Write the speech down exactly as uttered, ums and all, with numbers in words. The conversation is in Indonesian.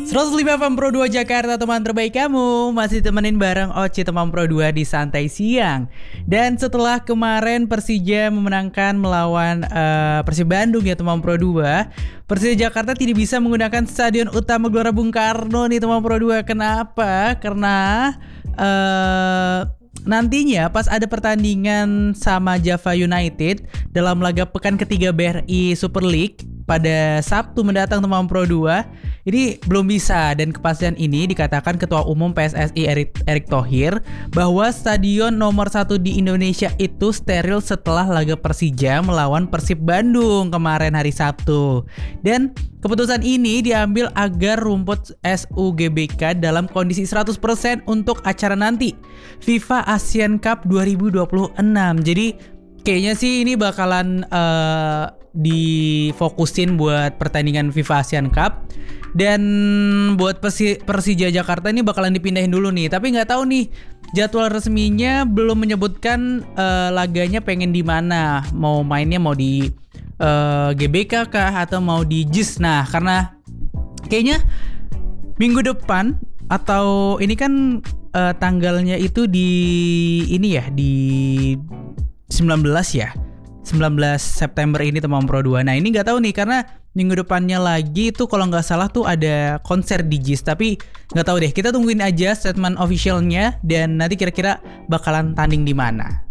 seratus lima F M Pro dua Jakarta, teman terbaik kamu. Masih temenin bareng Oci teman Pro dua di Santai Siang. Dan setelah kemarin Persija memenangkan melawan uh, Persib Bandung ya teman Pro dua, Persija Jakarta tidak bisa menggunakan Stadion Utama Gelora Bung Karno nih teman Pro dua. Kenapa? Karena uh, nantinya pas ada pertandingan sama Java United dalam laga pekan ketiga B R I Super League pada Sabtu mendatang teman Pro dua, ini belum bisa, dan kepastian ini dikatakan Ketua Umum P S S I Erick, Erick Thohir bahwa stadion nomor satu di Indonesia itu steril setelah laga Persija melawan Persib Bandung kemarin hari Sabtu. Dan keputusan ini diambil agar rumput S U G B K dalam kondisi seratus persen untuk acara nanti FIFA Asian Cup dua ribu dua puluh enam. Jadi kayaknya sih ini bakalan uh, difokusin buat pertandingan FIFA Asian Cup, dan buat Persi- Persija Jakarta ini bakalan dipindahin dulu nih. Tapi nggak tahu nih, jadwal resminya belum menyebutkan uh, laganya pengen di mana, mau mainnya mau di uh, G B K kah atau mau di J I S. Nah, karena kayaknya minggu depan atau ini kan uh, tanggalnya itu di ini ya, di sembilan belas ya, sembilan belas September ini teman Pro dua. Nah ini nggak tahu nih, karena minggu depannya lagi tuh kalau nggak salah tuh ada konser di J I S. Tapi nggak tahu deh, kita tungguin aja statement officialnya dan nanti kira-kira bakalan tanding di mana.